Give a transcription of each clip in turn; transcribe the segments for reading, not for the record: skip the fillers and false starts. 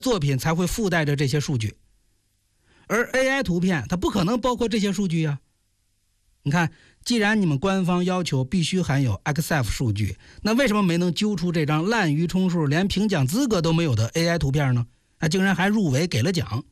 作品才会附带着这些数据，而 AI 图片它不可能包括这些数据呀。你看，既然你们官方要求必须含有 EXIF 数据，那为什么没能揪出这张滥竽充数、连评奖资格都没有的 AI 图片呢？竟然还入围给了奖。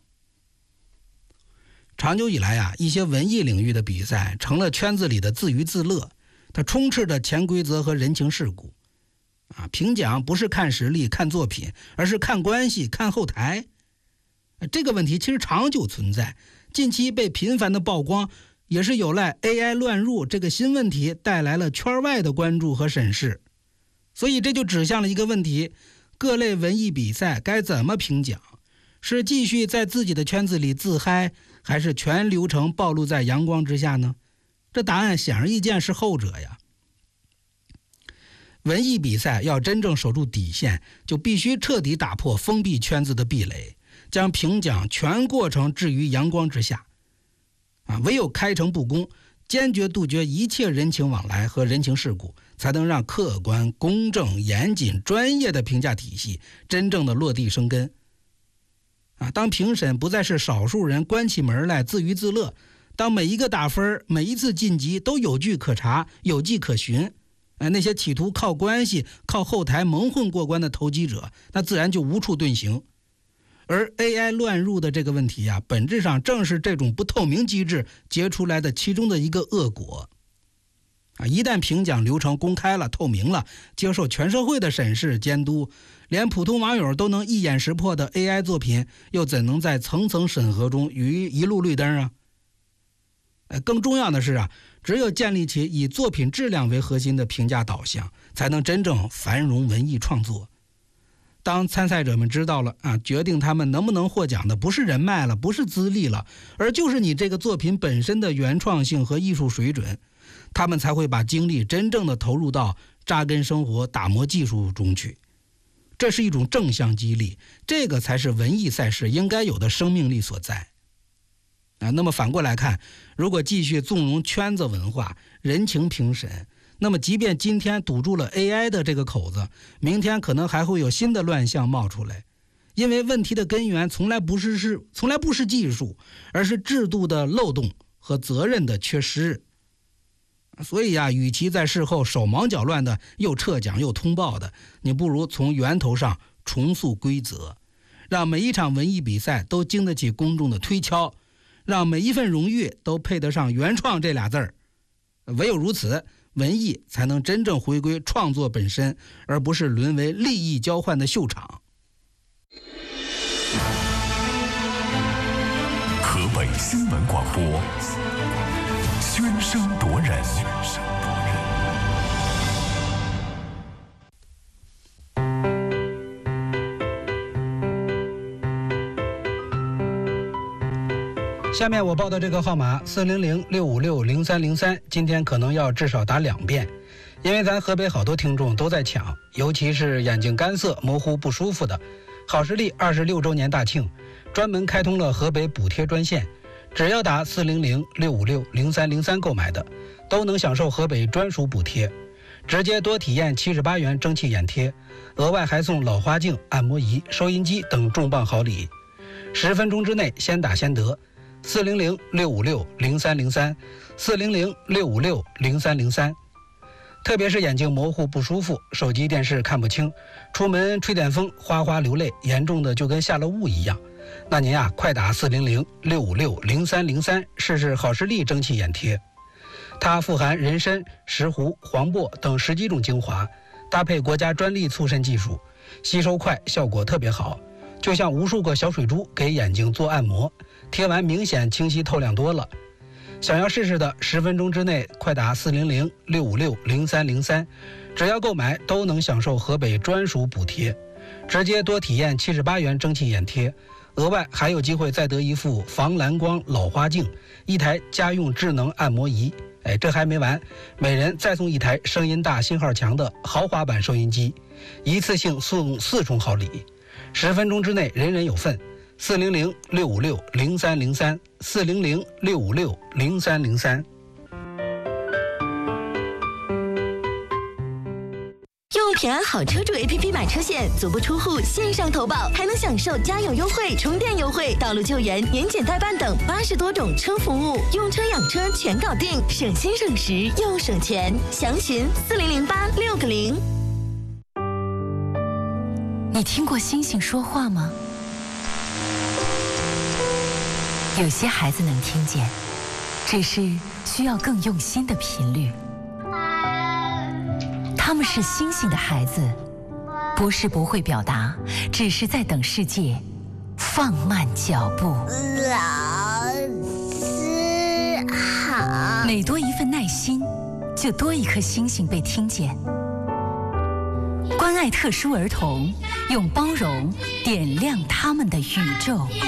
长久以来啊，一些文艺领域的比赛成了圈子里的自娱自乐，它充斥着潜规则和人情世故。评奖不是看实力、看作品，而是看关系、看后台。这个问题其实长久存在，近期被频繁的曝光，也是有赖 AI 乱入这个新问题带来了圈外的关注和审视。所以这就指向了一个问题：各类文艺比赛该怎么评奖？是继续在自己的圈子里自嗨，还是全流程暴露在阳光之下呢？这答案显而易见是后者呀。文艺比赛要真正守住底线，就必须彻底打破封闭圈子的壁垒，将评奖全过程置于阳光之下。唯有开诚布公，坚决杜绝一切人情往来和人情世故，才能让客观、公正、严谨、专业的评价体系真正的落地生根。当评审不再是少数人关起门来自娱自乐，当每一个打分、每一次晋级都有据可查、有迹可循，那些企图靠关系、靠后台蒙混过关的投机者，那自然就无处遁形。而 AI 乱入的这个问题啊，本质上正是这种不透明机制结出来的其中的一个恶果。一旦评奖流程公开了、透明了，接受全社会的审视监督，连普通网友都能一眼识破的 AI 作品，又怎能在层层审核中予以一路绿灯啊？更重要的是只有建立起以作品质量为核心的评价导向，才能真正繁荣文艺创作。当参赛者们知道了决定他们能不能获奖的不是人脉了，不是资历了，而就是你这个作品本身的原创性和艺术水准，他们才会把精力真正的投入到扎根生活、打磨技术中去。这是一种正向激励，这个才是文艺赛事应该有的生命力所在。那么反过来看，如果继续纵容圈子文化、人情评审，那么即便今天堵住了 AI 的这个口子，明天可能还会有新的乱象冒出来。因为问题的根源从来不是技术，而是制度的漏洞和责任的缺失。所以与其在事后手忙脚乱的又撤奖又通报的，你不如从源头上重塑规则，让每一场文艺比赛都经得起公众的推敲，让每一份荣誉都配得上原创这俩字儿。唯有如此，文艺才能真正回归创作本身，而不是沦为利益交换的秀场。 河北新闻广播，喧声夺人。 下面我报的这个号码400-656-0303，今天可能要至少打2遍，因为咱河北好多听众都在抢，尤其是眼睛干涩、模糊不舒服的。好视力26周年大庆，专门开通了河北补贴专线，只要打400-656-0303购买的，都能享受河北专属补贴，直接多体验78元蒸汽眼贴，额外还送老花镜、按摩仪、收音机等重磅好礼。10分钟之内先打先得。400-656-0303 400-656-0303。特别是眼睛模糊不舒服，手机电视看不清，出门吹点风哗哗流泪，严重的就跟下了雾一样，那您快打400-656-0303试试好视力蒸汽眼贴。它富含人参、石斛、黄柏等10几种精华，搭配国家专利促渗技术，吸收快，效果特别好，就像无数个小水珠给眼睛做按摩，贴完明显清晰透亮多了。想要试试的，10分钟之内快打400-656-0303，只要购买都能享受河北专属补贴，直接多体验78元蒸汽眼贴，额外还有机会再得一副防蓝光老花镜，1台家用智能按摩仪。这还没完，每人再送1台声音大、信号强的豪华版收音机，一次性送4重好礼。10分钟之内人人有份。400-656-0303 400-656-0303。 又平安好车主 APP 买车险，足不出户线上投保，还能享受加油优惠、充电优惠、道路救援、年检代办等80多种车服务，用车养车全搞定，省心省时又省钱。详询4008-6个0。 你听过星星说话吗？有些孩子能听见，只是需要更用心的频率。他们是星星的孩子，不是不会表达，只是在等世界放慢脚步。 老师好。 每多一份耐心，就多一颗星星被听见。关爱特殊儿童，用包容点亮他们的宇宙。